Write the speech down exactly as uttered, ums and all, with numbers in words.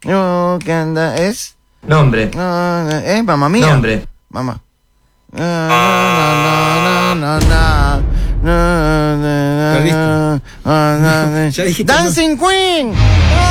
You can dance. ¿Es? Nombre. ¿Eh? Mamá mía. Nombre. Mamá. Na, na, na, na, na, na, na, na, na, na, na. Ya dijiste, Dancing Queen.